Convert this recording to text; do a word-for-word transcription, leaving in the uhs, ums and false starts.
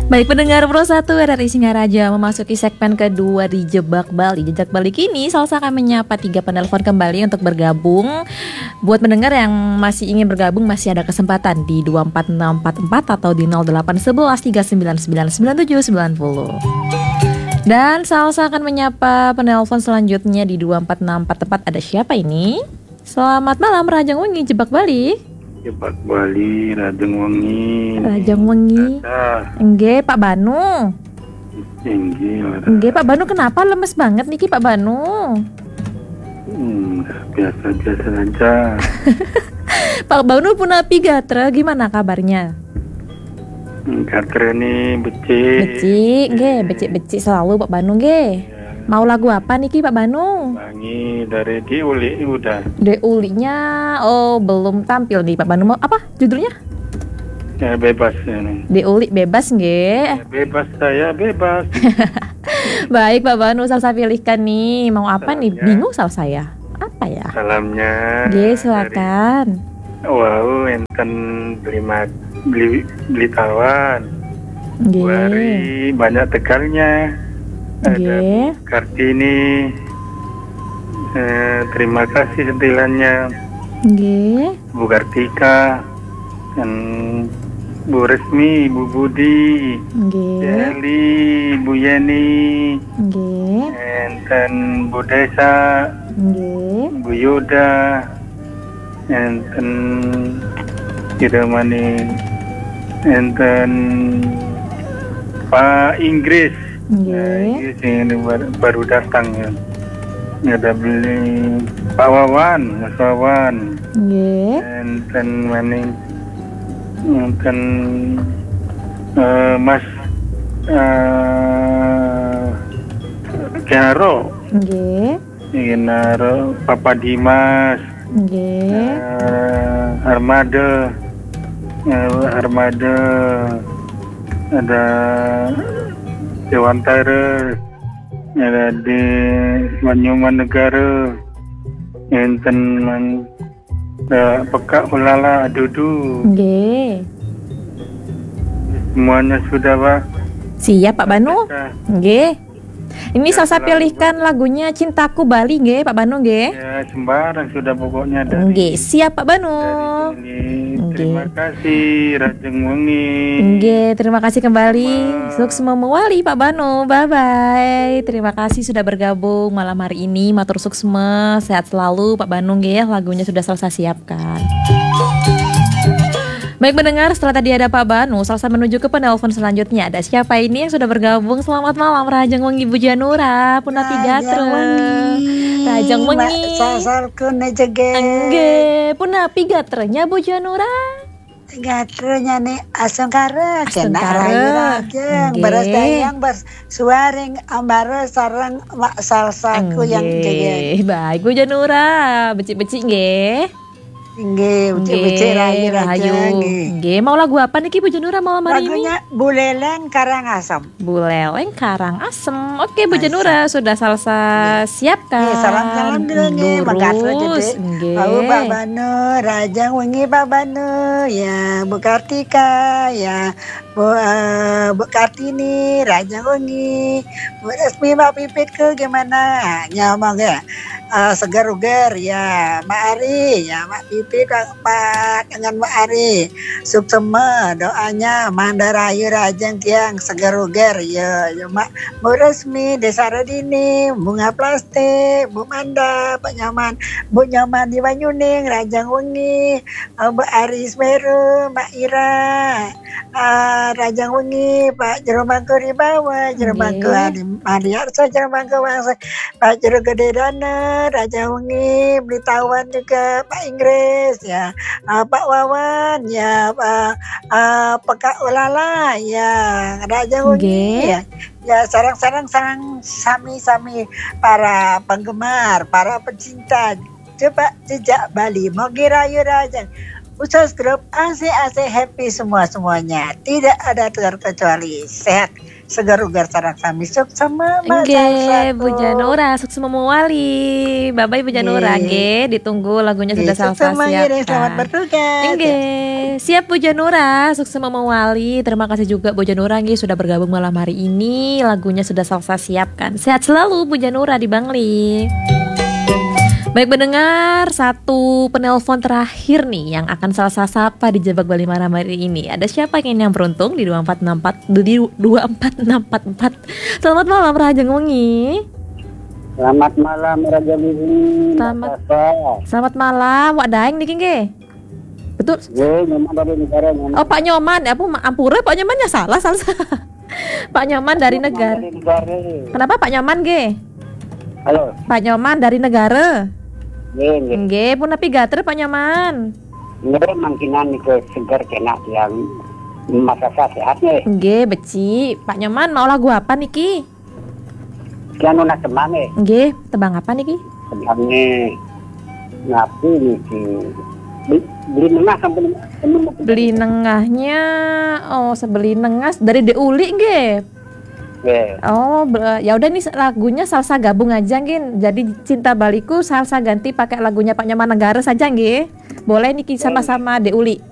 Baik pendengar Pro satu R R I Singaraja, memasuki segmen kedua di Jebak Bali. Jejak Bali kini Salsa akan menyapa tiga penelpon kembali untuk bergabung. Buat pendengar yang masih ingin bergabung, masih ada kesempatan di dua empat enam empat empat atau di nol delapan satu satu tiga sembilan sembilan sembilan tujuh sembilan nol. Dan Salsa akan menyapa penelpon selanjutnya di dua empat enam empat empat. Ada siapa ini? Selamat malam Rajang Wengi Jebak Bali. Jebak Bali, Rajang Wengi. Rajang Wengi. Engge Pak Banu. Engge. Engge Pak Banu, kenapa lemes banget niki Pak Banu? Hmm, biasa-biasa saja. Pak Banu punapi gatra, gimana kabarnya? Gatra ini becik. Becik, nge, becik-becik selalu Pak Banu nge. Mau lagu apa niki Pak Banu? Wangi dari di uli udah. De ulinya, oh belum tampil nih Pak Banu. Mau apa judulnya? Ya bebas ini. De uli bebas nge. Ya, bebas saya bebas. Baik Pak Banu, Salsa pilihkan nih. Mau apa Salamnya. nih? Bingung Salsa ya. Apa ya? Salamnya. Ge, silakan. Dari, wow, enten beli mat, beli beli tawan. Ge. Wari banyak tegalnya. Ada Ge. Kartini. Eh, terima kasih sentilannya Ge. Bu Kartika dan Bu Resmi, Bu Budi, Ge. Eli, Bu Yeni, Ge. dan Bu Desa, Ge. Bu Yoda, dan kita mani, dan Pak Inggris. Ge. Nah, Inggris ini baru, baru datang ya. Ada beli Pak Wawan, Mas Wawan, Ge. dan dan mana, dan uh, Mas uh, Genaro, Ge. Genaro, Papa Dimas, Ge. uh, Armada, uh, Armada, ada Dewantara, ada di Banyuman Negara, enten man da pekak ulala dudu, Ge. semuanya sudah Pak. Siap Pak Banu. Ge. Ini Ya, Salsa selalu, pilihkan lagunya Cintaku Bali Ge, Pak Banu Ge. Ya sembarang sudah pokoknya dari, Ge, siap Pak Banu. dari sini. Terima Ge. kasih Rajeng Wengi. Ge, terima kasih kembali. Sama. Sukses memewali Pak Banu. Bye bye. Terima kasih sudah bergabung malam hari ini. Matur suksma, sehat selalu Pak Banu Ge. Lagunya sudah Salsa siapkan. Baik mendengar, setelah tadi ada Pak Banu, Salsa menuju ke penelpon selanjutnya. Ada siapa ini yang sudah bergabung? Selamat malam Rajang Wengi Bu Janura, Punati Gatra. Rajang Wengi. Sasalkeun jege. Engge, Punapi gatranya Bu Janura. Gatrenya nih asam kara Asam cenah kara. rajang Engge. beres dayang beres suaring ambare sareng mak salsaku yang jege. Engge, baik Bu Janura, becik-becik nggih. Nggih, ucik-ucik rayu rajang. Nggih, mau lagu apa nih Ki Bu Janura malam hari ini? Lagunya Buleleng Karangasem. Buleleng Karangasem. Oke Bu Asem. Janura, sudah Salsa siapkan. Nggih, salam-salam dulu nggih, magatra Lurus, jadi. nggih. Au Pak Banu, Rajang Wengi Pak Banu, ya Bu Kartika, ya Bu uh, Bu Kartini, Rajang Wengi, Bu Resmi Pak Pipit ke gimana? Nyamang ya. Uh, segar-ugar ya Mak Ari, ya Mak Pipit Pak, Pak dengan Mak Ari. Suksema doanya Mandarayu Rajang Kiang segar-ugar ya, ya Mak Bu Resmi Desa Radini, Bunga Plastik, Bu Manda, Pak Nyaman, Bu Nyaman di Banyuning, Rajang Wengi, uh, Bu Aris Meru, Mbak Ira, uh, Rajang Wengi, Pak Jeromangko di bawah, Jeromangko Adi Mariarso, Jeromangko Bangsa, Pak Jero Gede Dana, Raja Wengi, beli tawan juga Pak Inggris ya, uh, Pak Wawan ya, Pak uh, Pekak Ulala ya, Raja Wengi ya. Ya sarang-sarang sarang sami-sami para penggemar, para pecinta coba jejak Bali, Mogi Rayu Rajang. Usus grup A C A C happy semua-semuanya. Tidak ada terkecuali. Sehat segar ugar sarang sami suk sama Mbak Nggih, Salsa Bu tuh. Janura, sukses memawali. Bye bye Bu Janura, Nggih. nggih. Ditunggu lagunya Nggih, sudah sukses Salsa mengiring, selamat siapkan. bertugas. Nggih, siap Bu Janura, sukses memawali. Terima kasih juga Bu Janura nggih sudah bergabung malam hari ini. Lagunya sudah Salsa siapkan. Sehat selalu Bu Janura di Bangli. Baik pendengar, satu penelpon terakhir nih yang akan Salsa sapa di Jebak Bali malam hari ini. Ada siapa yang yang beruntung di dua empat enam empat di dua empat enam empat empat. Selamat malam Rajang Wengi. Selamat malam Raja Bibi. Selamat Selamat malam, Wak Daeng niki nggih. Betul. Nggih, nyoman dari negara nyoman. Oh Pak Nyoman, apa ampura Pak Nyomannya salah Salsa. Pak Nyoman dari negara. Dari negara. Kenapa Pak Nyoman nggih? Halo. Pak Nyoman dari negara. Nggih, nggih. Nggih, pun tapi gater Pak Nyoman. Nggih, mangkinan itu segar kena yang masa sehatnya. Nggih, beci. Pak Nyoman mau lagu apa niki? Kian nak temane. Nggih, tebang apa niki? Temane. Ngapi niki. Beli, beli nengah sampai nengah. Beli nengahnya. Oh, sebeli nengah dari Deuli nggih. Nggih. Oh, be- ya udah nih lagunya Salsa gabung aja nggih. Jadi Cinta Baliku Salsa ganti pakai lagunya Pak Nyoman Negara saja nggih. Boleh niki sama-sama Deuli.